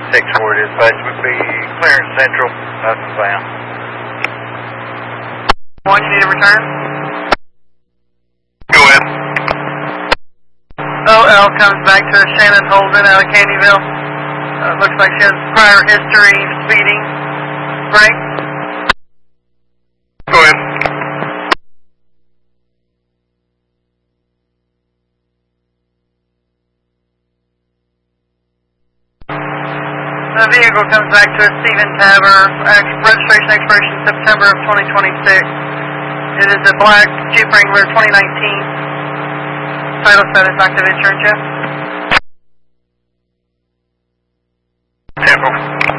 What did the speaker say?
6-4 dispatch would be clearance central, nothing found. 1, you need a return? Go ahead. OL comes back to Shannon Holden out of Candyville. Looks like she has prior history speeding. Break. Go ahead. The vehicle comes back to a Stephen Taber, registration expiration September of 2026. It is a black Jeep Wrangler 2019. Title status active insurance, yeah? Temple.